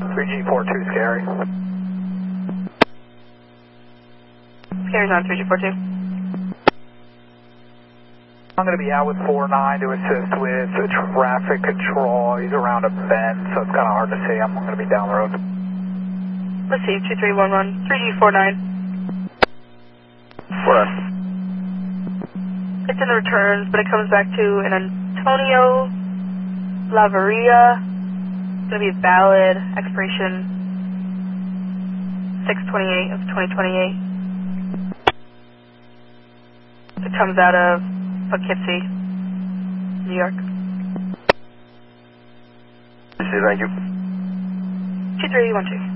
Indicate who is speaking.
Speaker 1: 3G42 Scary.
Speaker 2: Scary's on 3G42.
Speaker 1: I'm going to be out with 49 to assist with traffic control. He's around a bend, so it's kind of hard to see him. I'm going to be down the road.
Speaker 2: Let's see, 2311, 3G49.
Speaker 1: What?
Speaker 2: It's in the returns, but it comes back to an Antonio Laveria. It's going to be a valid expiration 6/28 of 2028. It comes out of Poughkeepsie, New York.
Speaker 1: Thank you.
Speaker 2: 2312.